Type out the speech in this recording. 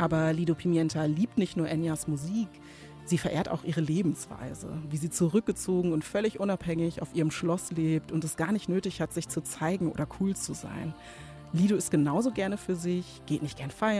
Aber Lido Pimienta liebt nicht nur Enyas Musik, sie verehrt auch ihre Lebensweise, wie sie zurückgezogen und völlig unabhängig auf ihrem Schloss lebt und es gar nicht nötig hat, sich zu zeigen oder cool zu sein. Lido ist genauso gerne für sich, geht nicht gern feiern,